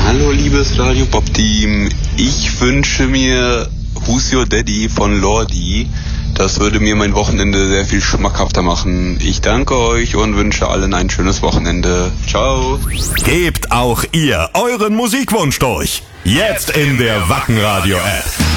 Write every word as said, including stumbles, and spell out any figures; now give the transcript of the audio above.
Hallo liebes Radio Pop Team, ich wünsche mir Who's Your Daddy von Lordi. Das würde mir mein Wochenende sehr viel schmackhafter machen. Ich danke euch und wünsche allen ein schönes Wochenende. Ciao. Gebt auch ihr euren Musikwunsch durch. Jetzt in der Wacken Radio App.